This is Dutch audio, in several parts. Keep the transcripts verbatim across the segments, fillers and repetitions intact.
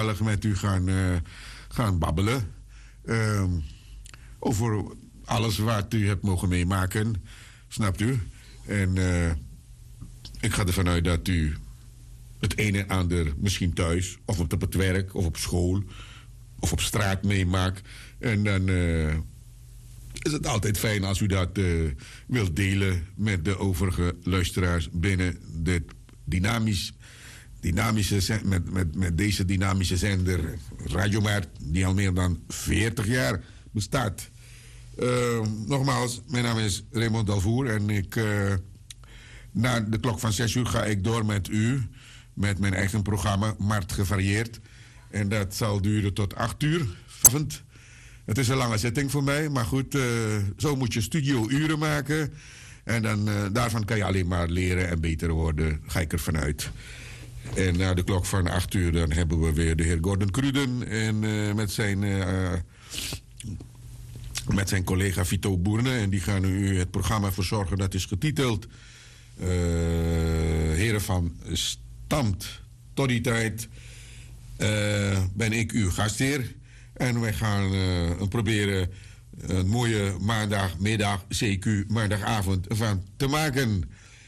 gezellig met u gaan, uh, gaan babbelen. Uh, over alles wat u hebt mogen meemaken. Snapt u? En uh, ik ga ervan uit dat u het een en ander misschien thuis, of op het werk, of op school, of op straat meemaakt. En dan uh, is het altijd fijn als u dat uh, wilt delen met de overige luisteraars binnen dit dynamisch, dynamische, met, met, met deze dynamische zender Radio Maart, die al meer dan veertig jaar bestaat. Uh, nogmaals, mijn naam is Raymond Dalvoer en ik, uh, na de klok van zes uur ga ik door met u, met mijn eigen programma, Mart Gevarieerd. En dat zal duren tot acht uur. Het is een lange zitting voor mij, maar goed, uh, zo moet je studio-uren maken. En dan, uh, daarvan kan je alleen maar leren en beter worden, ga ik ervan uit. En na de klok van acht uur dan hebben we weer de heer Gordon Cruden en uh, met zijn... Uh, met zijn collega Vito Boerne. En die gaan u het programma verzorgen. Dat is getiteld uh, Heren van Stand. Tot die tijd uh, ben ik uw gastheer. En wij gaan uh, proberen een mooie maandagmiddag, C Q maandagavond van te maken.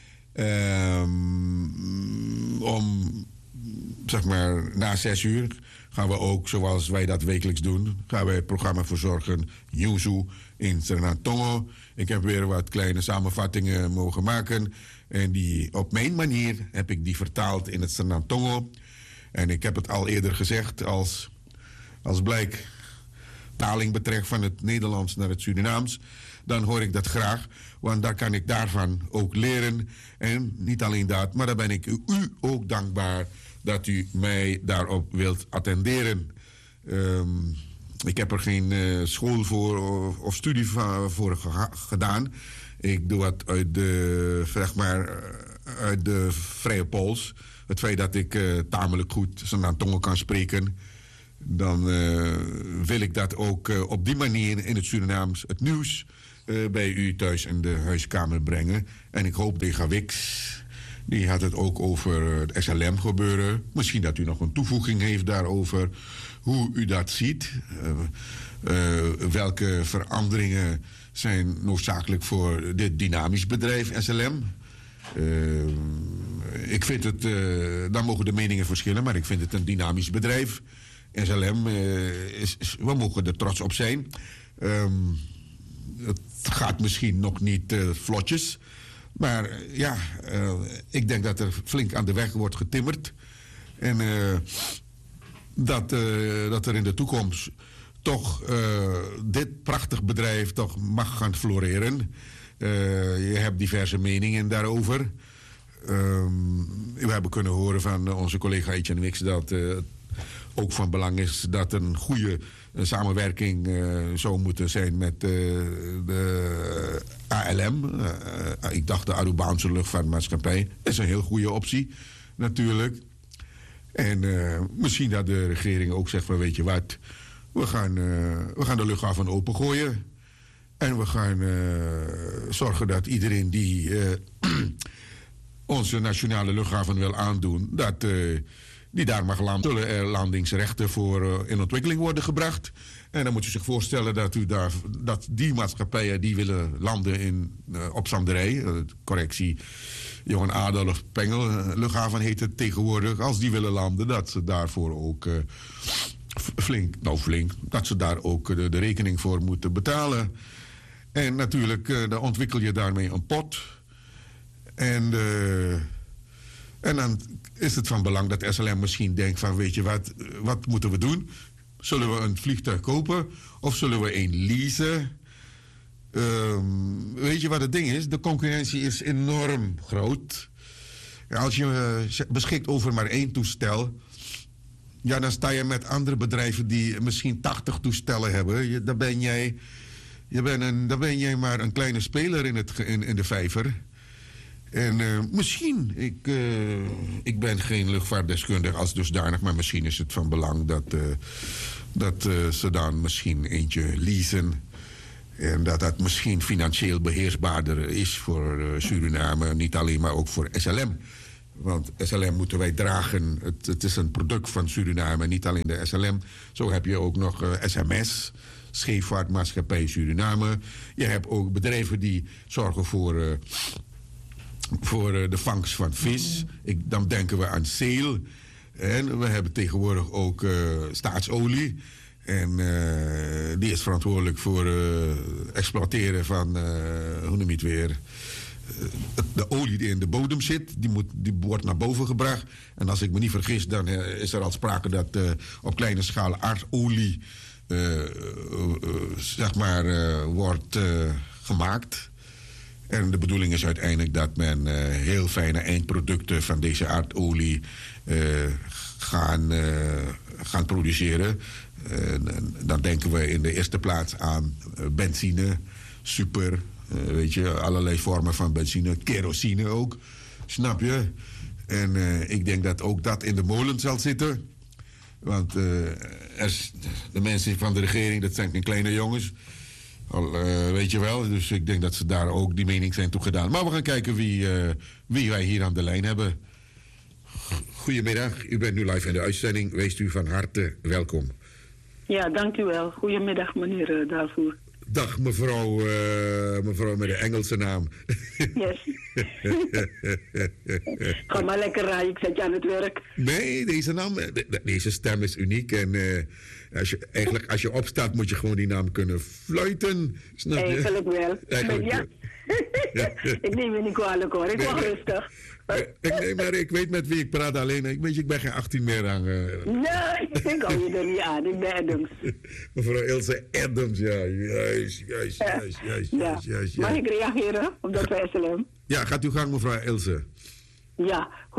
Um, om, zeg maar, na zes uur gaan we ook, zoals wij dat wekelijks doen, gaan wij het programma verzorgen Nieuwsu in Sernantongo. Ik heb weer wat kleine samenvattingen mogen maken. En die, op mijn manier heb ik die vertaald in het Sernantongo. En ik heb het al eerder gezegd, als, als blijk taling betreft van het Nederlands naar het Surinaams, dan hoor ik dat graag. Want daar kan ik daarvan ook leren. En niet alleen dat, maar dan ben ik u ook dankbaar dat u mij daarop wilt attenderen. Um, ik heb er geen uh, school voor of, of studie voor ge- gedaan. Ik doe het uit de, zeg maar, uit de vrije pols. Het feit dat ik uh, tamelijk goed Sernantongo kan spreken, dan uh, wil ik dat ook uh, op die manier in het Surinaams, het nieuws, uh, bij u thuis in de huiskamer brengen. En ik hoop de Wix, die had het ook over het S L M-gebeuren. Misschien dat u nog een toevoeging heeft daarover. Hoe u dat ziet. Uh, uh, welke veranderingen zijn noodzakelijk voor dit dynamisch bedrijf S L M. Uh, ik vind het, uh, daar mogen de meningen verschillen, maar ik vind het een dynamisch bedrijf. S L M, uh, is, is, we mogen er trots op zijn. Um, het gaat misschien nog niet uh, vlotjes. Maar uh, ja, uh, ik denk dat er flink aan de weg wordt getimmerd. En uh, dat, uh, dat er in de toekomst toch uh, dit prachtig bedrijf toch mag gaan floreren. Uh, je hebt diverse meningen daarover. Um, we hebben kunnen horen van onze collega Etienne Wix dat uh, ook van belang is dat een goede uh, samenwerking uh, zou moeten zijn met uh, de A L M. Uh, uh, ik dacht de Arubaanse luchtvaartmaatschappij. Dat is een heel goede optie, natuurlijk. En uh, misschien dat de regering ook zegt van, weet je wat, we gaan, uh, we gaan de luchthaven opengooien. En we gaan uh, zorgen dat iedereen die uh, onze nationale luchthaven wil aandoen, dat uh, die daar mag landen. Zullen er landingsrechten voor uh, in ontwikkeling worden gebracht. En dan moet je zich voorstellen dat, u daar, dat die maatschappijen die willen landen in, uh, op Zanderij, uh, correctie, Johan Adolf Pengel, uh, luchthaven heet het tegenwoordig, als die willen landen, dat ze daarvoor ook uh, flink, nou flink, dat ze daar ook uh, de rekening voor moeten betalen. En natuurlijk, uh, dan ontwikkel je daarmee een pot. En, uh, en dan is het van belang dat S L M misschien denkt van, weet je wat, wat moeten we doen? Zullen we een vliegtuig kopen of zullen we een leasen? Um, weet je wat het ding is? De concurrentie is enorm groot. Als je uh, beschikt over maar één toestel, ja, dan sta je met andere bedrijven die misschien tachtig toestellen hebben. Je, dan ben jij, je ben een, dan ben jij maar een kleine speler in, het, in, in de vijver. En uh, misschien, ik, uh, ik ben geen luchtvaartdeskundige als dusdanig, maar misschien is het van belang dat, uh, dat uh, ze dan misschien eentje leasen. En dat dat misschien financieel beheersbaarder is voor uh, Suriname, niet alleen maar ook voor S L M. Want S L M moeten wij dragen. Het, het is een product van Suriname, niet alleen de S L M. Zo heb je ook nog uh, S M S, Scheepvaartmaatschappij Suriname. Je hebt ook bedrijven die zorgen voor, uh, voor uh, de vangst van vis. Ik, dan denken we aan Zeel. En we hebben tegenwoordig ook uh, staatsolie. En uh, die is verantwoordelijk voor uh, exploiteren van, uh, hoe noem je het weer... Uh, de olie die in de bodem zit, die, moet, die wordt naar boven gebracht. En als ik me niet vergis, dan uh, is er al sprake dat uh, op kleine schaal aardolie uh, uh, uh, zeg maar, uh, wordt uh, gemaakt. En de bedoeling is uiteindelijk dat men uh, heel fijne eindproducten van deze aardolie uh, gaan, uh, gaan produceren. Uh, dan denken we in de eerste plaats aan uh, benzine, super, uh, weet je, allerlei vormen van benzine, kerosine ook, snap je? En uh, ik denk dat ook dat in de molen zal zitten. Want uh, er, de mensen van de regering, dat zijn geen kleine jongens. Al, uh, weet je wel, dus ik denk dat ze daar ook die mening zijn toegedaan. Maar we gaan kijken wie, uh, wie wij hier aan de lijn hebben. Goedemiddag, u bent nu live in de uitzending. Wees u van harte welkom. Ja, dank u wel. Goedemiddag, meneer uh, Daarvoor. Dag, mevrouw, uh, mevrouw met de Engelse naam. Yes. Ga maar lekker rijden, ik zet je aan het werk. Nee, deze naam, de, deze stem is uniek. En uh, als je, eigenlijk, als je opstaat, moet je gewoon die naam kunnen fluiten. Snap je? Eigenlijk wel. Eigenlijk ja. wel. Ik neem je niet kwalijk hoor, ik nee, word nee. rustig. Ik, nee, maar ik weet met wie ik praat alleen. Ik weet, ik ben geen achttien meer aan. Uh... Nee, ik hou je er niet aan. Ik ben Adams. Mevrouw Ilse Adams, ja. Juist, juist, juist, juist, ja. juist, juist. Mag ik reageren op dat wij S L M? Ja, gaat uw gang, mevrouw Ilse. Ja,